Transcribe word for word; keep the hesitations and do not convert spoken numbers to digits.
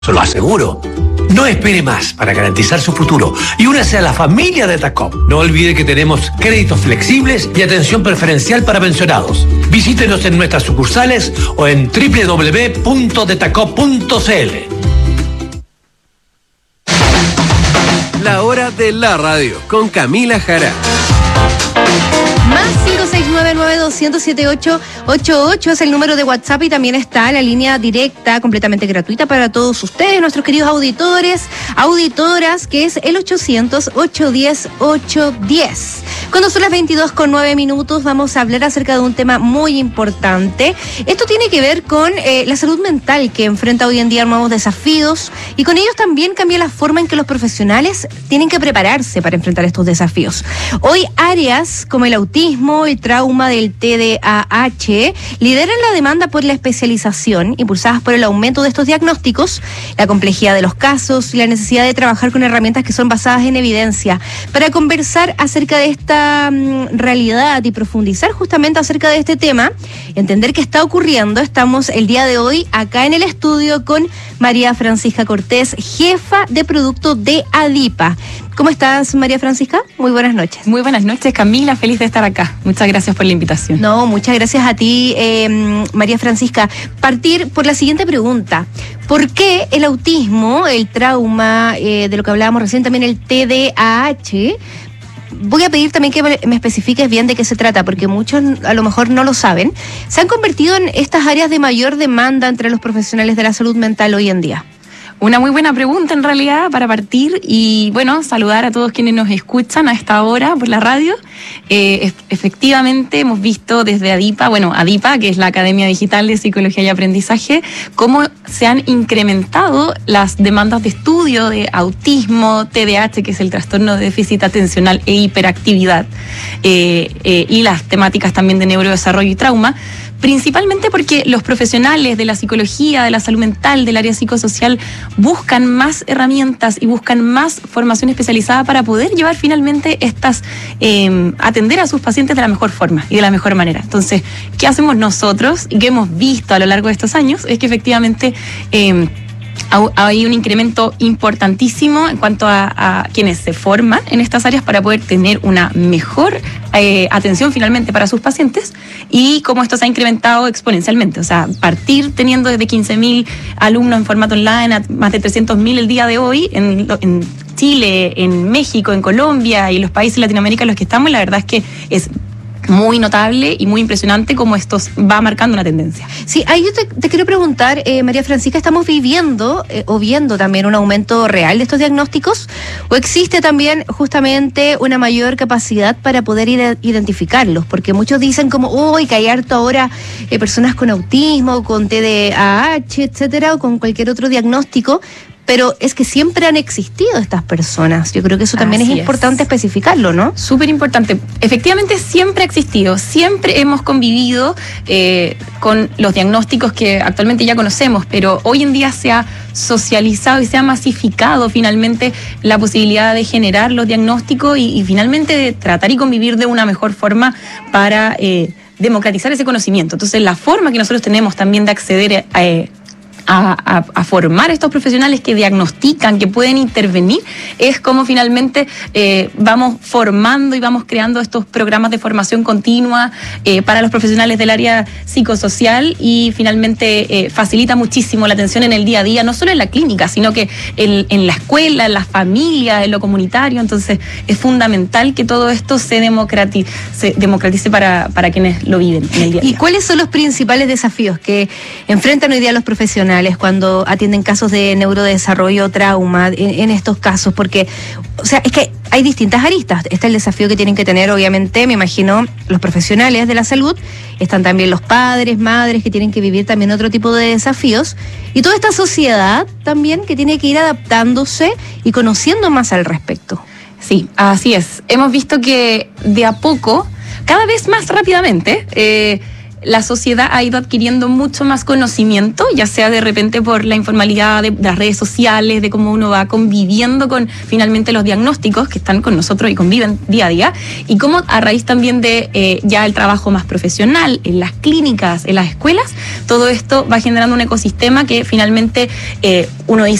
Se lo aseguro. No espere más para garantizar su futuro y únase a la familia de Tacop. No olvide que tenemos créditos flexibles y atención preferencial para pensionados. Visítenos en nuestras sucursales o en doble u doble u doble u punto detacop punto c l. La hora de la radio con Camila Jara. Más cinco seis nueve nueve dos cero cero siete ocho ocho ocho es el número de WhatsApp y también está la línea directa completamente gratuita para todos ustedes, nuestros queridos auditores, auditoras, que es el ochocientos, ochocientos diez, ochocientos diez. Cuando son las veintidós con nueve minutos vamos a hablar acerca de un tema muy importante. Esto tiene que ver con eh, la salud mental, que enfrenta hoy en día nuevos desafíos, y con ellos también cambia la forma en que los profesionales tienen que prepararse para enfrentar estos desafíos. Hoy áreas como el autismo, el trauma del T D A H lideran la demanda por la especialización, impulsadas por el aumento de estos diagnósticos, la complejidad de los casos y la necesidad de trabajar con herramientas que son basadas en evidencia. Para conversar acerca de esta um, realidad y profundizar justamente acerca de este tema, entender qué está ocurriendo, estamos el día de hoy acá en el estudio con María Francisca Cortés, jefa de producto de Adipa. ¿Cómo estás, María Francisca? Muy buenas noches. Muy buenas noches, Camila. Feliz de estar acá. Muchas gracias por la invitación. No, muchas gracias a ti, eh, María Francisca. Partir por la siguiente pregunta. ¿Por qué el autismo, el trauma, eh, de lo que hablábamos recién, también el T D A H? Voy a pedir también que me especifiques bien de qué se trata, porque muchos a lo mejor no lo saben. Se han convertido en estas áreas de mayor demanda entre los profesionales de la salud mental hoy en día. Una muy buena pregunta en realidad para partir y bueno, saludar a todos quienes nos escuchan a esta hora por la radio. Eh, efectivamente hemos visto desde Adipa, bueno, Adipa, que es la Academia Digital de Psicología y Aprendizaje, cómo se han incrementado las demandas de estudio de autismo, T D A H, que es el trastorno de déficit atencional e hiperactividad, eh, eh, y las temáticas también de neurodesarrollo y trauma, principalmente porque los profesionales de la psicología, de la salud mental, del área psicosocial, buscan más herramientas y buscan más formación especializada para poder llevar finalmente estas, eh, atender a sus pacientes de la mejor forma y de la mejor manera. Entonces, ¿qué hacemos nosotros? Y que hemos visto a lo largo de estos años es que efectivamente eh, hay un incremento importantísimo en cuanto a, a quienes se forman en estas áreas para poder tener una mejor eh, atención finalmente para sus pacientes, y cómo esto se ha incrementado exponencialmente. O sea, partir teniendo desde quince mil alumnos en formato online a más de trescientos mil el día de hoy en, en Chile, en México, en Colombia y los países de Latinoamérica en los que estamos, la verdad es que es muy notable y muy impresionante cómo esto va marcando una tendencia. Sí, ahí yo te, te quiero preguntar, eh, María Francisca, ¿estamos viviendo eh, o viendo también un aumento real de estos diagnósticos? ¿O existe también justamente una mayor capacidad para poder ide- identificarlos? Porque muchos dicen como, uy, que hay harto ahora eh, personas con autismo, con T D A H, etcétera, o con cualquier otro diagnóstico, pero es que siempre han existido estas personas. Yo creo que eso también Así es importante es. especificarlo, ¿no? Súper importante. Efectivamente, siempre ha existido, siempre hemos convivido eh, con los diagnósticos que actualmente ya conocemos, pero hoy en día se ha socializado y se ha masificado finalmente la posibilidad de generar los diagnósticos y, y finalmente de tratar y convivir de una mejor forma para eh, democratizar ese conocimiento. Entonces, la forma que nosotros tenemos también de acceder a... Eh, A, a, a formar estos profesionales que diagnostican, que pueden intervenir, es como finalmente eh, vamos formando y vamos creando estos programas de formación continua eh, para los profesionales del área psicosocial, y finalmente eh, facilita muchísimo la atención en el día a día, no solo en la clínica, sino que en, en la escuela, en la familia, en lo comunitario. Entonces es fundamental que todo esto se democratice, se democratice para, para quienes lo viven en el día a día. ¿Y cuáles son los principales desafíos que enfrentan hoy día los profesionales cuando atienden casos de neurodesarrollo o trauma en, en estos casos? Porque, o sea, es que hay distintas aristas. Está el desafío que tienen que tener, obviamente, me imagino, los profesionales de la salud. Están también los padres, madres, que tienen que vivir también otro tipo de desafíos. Y toda esta sociedad también que tiene que ir adaptándose y conociendo más al respecto. Sí, así es. Hemos visto que de a poco, cada vez más rápidamente, eh, la sociedad ha ido adquiriendo mucho más conocimiento, ya sea de repente por la informalidad de, de las redes sociales, de cómo uno va conviviendo con finalmente los diagnósticos que están con nosotros y conviven día a día, y cómo a raíz también de eh, ya el trabajo más profesional en las clínicas, en las escuelas, todo esto va generando un ecosistema que finalmente eh, uno dice,